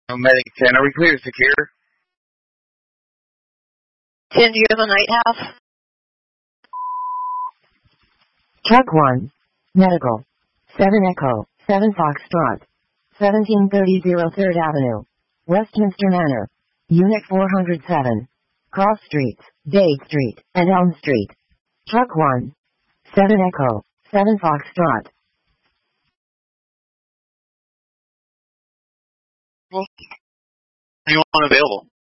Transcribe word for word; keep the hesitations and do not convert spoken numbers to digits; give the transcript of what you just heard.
Medic ten, are we clear to secure? ten, do you have a night house? Truck one. Medical. seven Echo, seven Foxtrot. seventeen thirty third Avenue. Westminster Manor. Unit four hundred seven. Cross Streets, Dade Street, and Elm Street. Truck one. seven Echo, seven Foxtrot. Anyone available?